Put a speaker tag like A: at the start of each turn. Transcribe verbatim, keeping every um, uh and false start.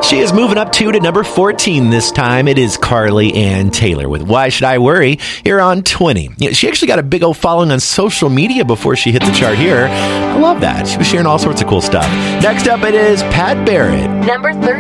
A: She is moving up two to number fourteen this time. It is Carly Ann Taylor with Why Should I Worry here on twenty. You know, she actually got a big old following on social media before she hit the chart here. I love that. She was sharing all sorts of cool stuff. Next up, it is Pat Barrett.
B: Number thirteen.